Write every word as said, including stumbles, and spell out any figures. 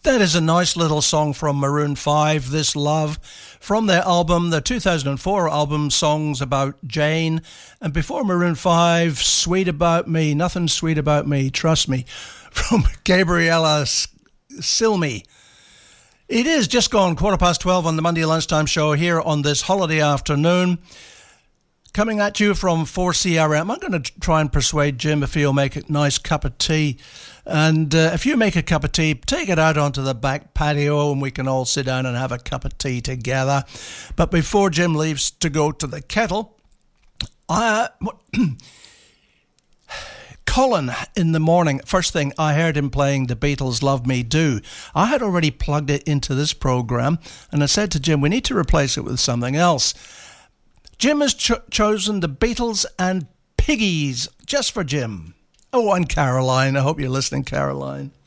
That is a nice little song from Maroon five, This Love, from their album, the two thousand four album, Songs About Jane. And before Maroon five, Sweet About Me, Nothing Sweet About Me, Trust Me, from Gabriella Cilmi. It is just gone quarter past twelve on the Monday Lunchtime Show here on this holiday afternoon. Coming at you from four C R M. I'm going to try and persuade Jim if he'll make a nice cup of tea. And uh, if you make a cup of tea, take it out onto the back patio and we can all sit down and have a cup of tea together. But before Jim leaves to go to the kettle, I, Colin in the morning, first thing, I heard him playing the Beatles' Love Me Do. I had already plugged it into this program and I said to Jim, we need to replace it with something else. Jim has cho- chosen the Beatles and Piggies just for Jim. Oh, and Caroline. I hope you're listening, Caroline.